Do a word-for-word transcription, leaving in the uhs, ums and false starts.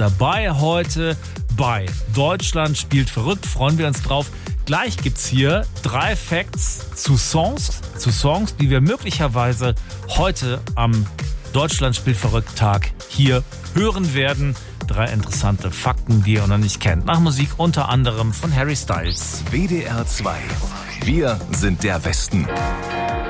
dabei heute bei Deutschland spielt verrückt. Freuen wir uns drauf. Gleich gibt's hier drei Facts zu Songs, zu Songs, die wir möglicherweise heute am Deutschland spielt verrückt Tag hier hören werden. Drei interessante Fakten, die ihr noch nicht kennt. Nach Musik unter anderem von Harry Styles. W D R zwei. Wir sind der Westen.